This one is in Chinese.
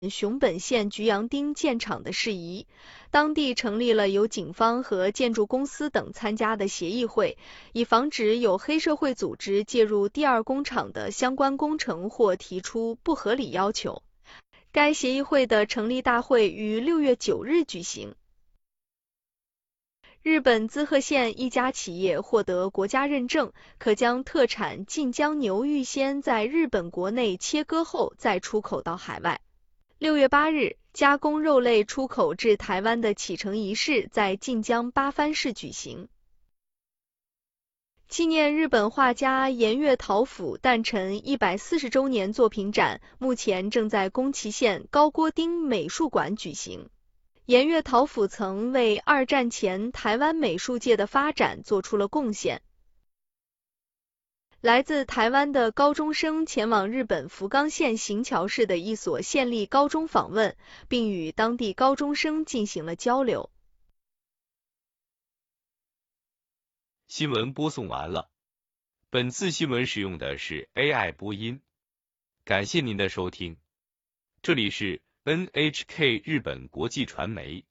熊本县菊阳町建厂的事宜，当地成立了由警方和建筑公司等参加的协议会，以防止有黑社会组织介入第二工厂的相关工程或提出不合理要求。该协议会的成立大会于6月9日举行。日本滋贺县一家企业获得国家认证，可将特产近江牛预先在日本国内切割后再出口到海外。6月8日，加工肉类出口至台湾的启程仪式在近江八幡市举行。纪念日本画家岩月桃甫诞辰140周年作品展目前正在宫崎县高锅町美术馆举行。岩月桃甫曾为二战前台湾美术界的发展做出了贡献。来自台湾的高中生前往日本福冈县行桥市的一所县立高中访问，并与当地高中生进行了交流。 新闻播送完了。本次新闻使用的是 AI 播音，感谢您的收听。这里是 NHK 日本国际传媒。